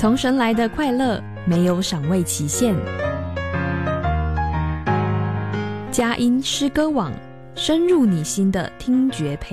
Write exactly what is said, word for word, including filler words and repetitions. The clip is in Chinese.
从神来的快乐没有赏味期限。佳音诗歌网，深入你心的听觉培